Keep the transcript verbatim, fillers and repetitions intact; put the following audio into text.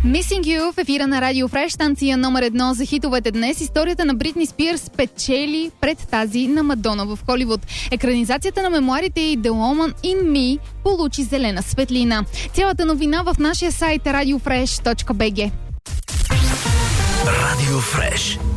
Missing You в ефира на Радио Фреш, станция номер едно за хитовете днес. Историята на Бритни Спирс печели пред тази на Мадона в Холивуд. Екранизацията на мемуарите и The Woman in Me получи зелена светлина. Цялата новина в нашия сайт радио фреш точка би джи. Радио Фреш.